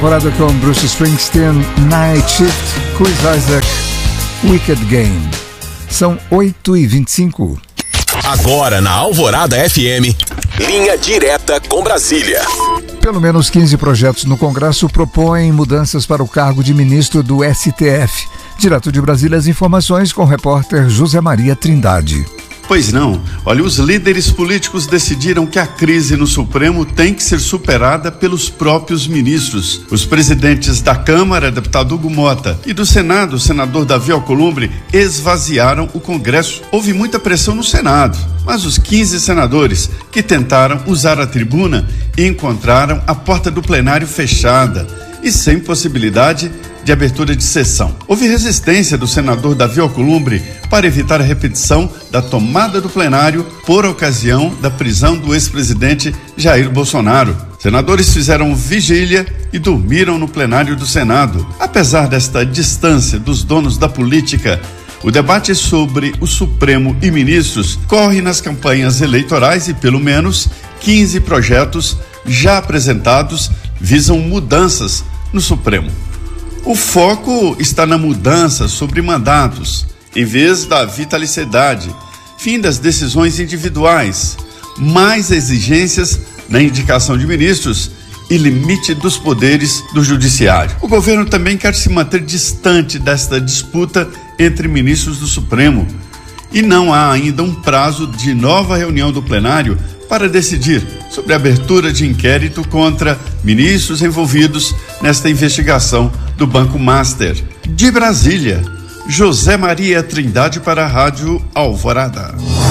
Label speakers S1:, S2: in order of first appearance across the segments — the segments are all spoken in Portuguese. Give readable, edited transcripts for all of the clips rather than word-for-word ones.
S1: Alvorada com Bruce Springsteen, Night Shift, Chris Isaac, Wicked Game. São 8h25.
S2: Agora na Alvorada FM, linha direta com Brasília.
S1: Pelo menos 15 projetos no Congresso propõem mudanças para o cargo de ministro do STF. Direto de Brasília, as informações com o repórter José Maria Trindade.
S3: Pois não. Olha, os líderes políticos decidiram que a crise no Supremo tem que ser superada pelos próprios ministros. Os presidentes da Câmara, deputado Hugo Mota, e do Senado, o senador Davi Alcolumbre, esvaziaram o Congresso. Houve muita pressão no Senado, mas os 15 senadores que tentaram usar a tribuna encontraram a porta do plenário fechada e sem possibilidade de abertura de sessão. Houve resistência do senador Davi Alcolumbre para evitar a repetição da tomada do plenário por ocasião da prisão do ex-presidente Jair Bolsonaro. Senadores fizeram vigília e dormiram no plenário do Senado. Apesar desta distância dos donos da política, o debate sobre o Supremo e ministros corre nas campanhas eleitorais e pelo menos 15 projetos já apresentados visam mudanças no Supremo. O foco está na mudança sobre mandatos, em vez da vitaliciedade, fim das decisões individuais, mais exigências na indicação de ministros e limite dos poderes do judiciário. O governo também quer se manter distante desta disputa entre ministros do Supremo e não há ainda um prazo de nova reunião do plenário para decidir sobre a abertura de inquérito contra ministros envolvidos nesta investigação do Banco Master. De Brasília, José Maria Trindade para a Rádio Alvorada.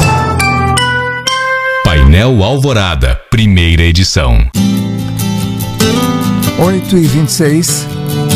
S2: Painel Alvorada, primeira edição.
S1: 8h26.